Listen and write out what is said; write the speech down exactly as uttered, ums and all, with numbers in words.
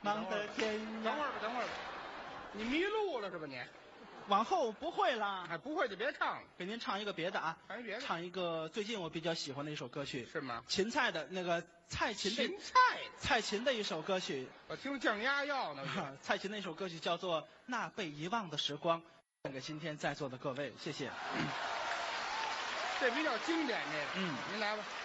方的天涯。 等会儿吧，等会儿吧，你迷路了是吧你？ 往后不会啦， 哎，不会就别唱了， 给您唱一个别的啊， 唱一别的， 唱一个最近我比较喜欢的一首歌曲， 是吗？ 芹菜的那个蔡琴的芹菜， 蔡琴的一首歌曲， 我听降压药呢。 蔡琴的一首歌曲叫做《那被遗忘的时光》，献给今天在座的各位，谢谢。 这比较经典，这个， 嗯， 您来吧。